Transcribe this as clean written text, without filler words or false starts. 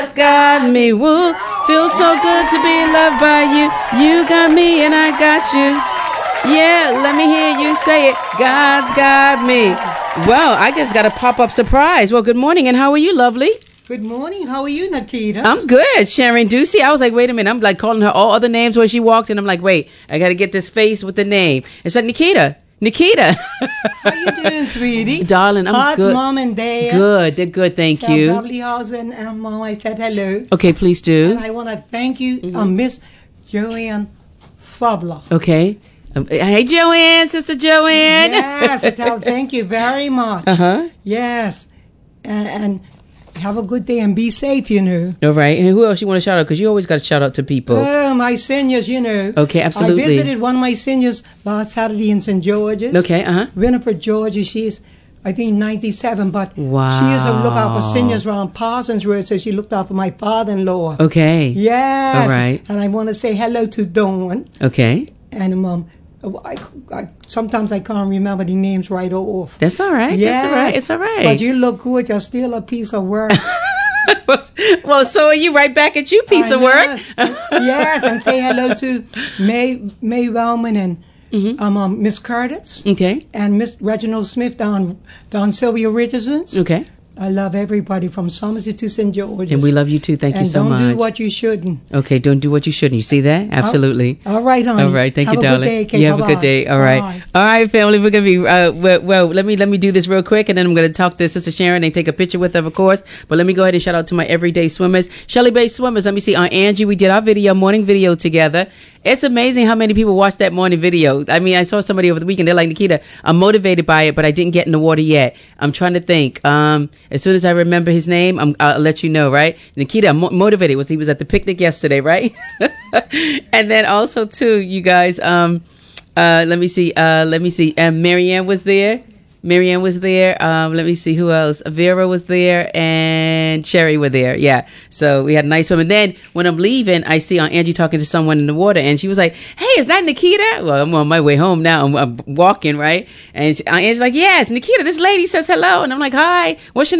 God's got me, woo. Feels so good to be loved by you. You got me and I got you. Yeah, let me hear you say it. God's got me. Well, I just got a pop-up surprise. Well, good morning, and how are you, lovely? Good morning. How are you, Nikita? I'm good, Sharon Ducey. I was like, wait a minute. I'm like calling her all other names when she walks in. I'm like, wait, I got to get this face with the name. It's like Nikita. How you doing, sweetie? Darling, I'm good. Mom and Dad? Good. They're good, thank you. Lovely house and Mom, I said hello. Okay, please do. And I want to thank you, Miss Joanne Fabler. Okay. Hey, Joanne, Sister Joanne. Yes, thank you very much. Uh-huh. Yes. And have a good day and be safe, you know. All right. And who else you want to shout out? Because you always got to shout out to people. Oh, my seniors, you know. Okay, absolutely. I visited one of my seniors last Saturday in St. George's. Okay, uh-huh. Winifred, Georgia. She's, I think, 97, but wow. She is a lookout for seniors around Parsons Road, so she looked out for my father-in-law. Okay. Yes. All right. And I want to say hello to Dawn. Okay. And sometimes I can't remember the names right off. That's all right. Yeah. That's all right. It's all right. But you look good. You're still a piece of work. Well, so are you. Right back at you, piece of work. Yes, and say hello to May Wellman and Miss Curtis. Okay. And Miss Reginald Smith down Sylvia Richardson's. Okay. I love everybody from Somerset to St. George's. And we love you too. Thank you so much. And don't do what you shouldn't. Okay, don't do what you shouldn't. You see that? Absolutely. All right, honey. All right, thank you, darling. Have a good day. You have a good day. All right. Bye. All right, family. We're gonna be well. Let me do this real quick, and then I'm gonna talk to Sister Sharon and take a picture with her, of course. But let me go ahead and shout out to my everyday swimmers, Shelly Bay Swimmers. Let me see, Aunt Angie. We did our morning video together. It's amazing how many people watched that morning video. I mean, I saw somebody over the weekend. They're like, Nikita, I'm motivated by it, but I didn't get in the water yet. I'm trying to think. As soon as I remember his name, I'll let you know, right? Nikita, I'm motivated. He was at the picnic yesterday, right? And then also, too, you guys, let me see. Marianne was there. Let me see who else. Vera was there and Sherry were there. Yeah. So we had a nice swim. And then when I'm leaving, I see Aunt Angie talking to someone in the water, and she was like, "Hey, is that Nikita?" Well, I'm on my way home now. I'm walking, right? And Aunt Angie's like, "Yes, Nikita. This lady says hello," and I'm like, "Hi. What's your name?"